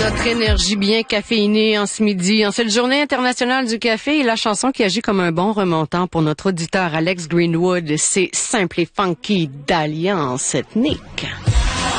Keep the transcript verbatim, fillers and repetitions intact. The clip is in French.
Notre énergie bien caféinée en ce midi, en cette journée internationale du café, et la chanson qui agit comme un bon remontant pour notre auditeur Alex Greenwood, c'est Simple et Funky d'Alliance Ethnique.